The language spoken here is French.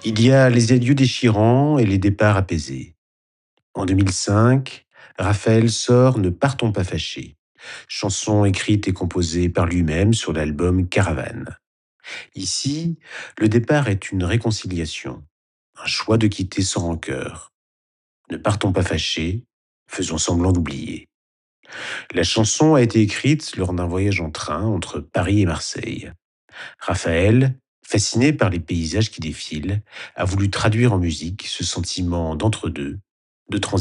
Il y a les adieux déchirants et les départs apaisés. En 2005, Raphaël sort Ne partons pas fâchés, chanson écrite et composée par lui-même sur l'album Caravane. Ici, le départ est une réconciliation, un choix de quitter sans rancœur. Ne partons pas fâchés, faisons semblant d'oublier. La chanson a été écrite lors d'un voyage en train entre Paris et Marseille. Raphaël, fasciné par les paysages qui défilent, a voulu traduire en musique ce sentiment d'entre-deux, de transition.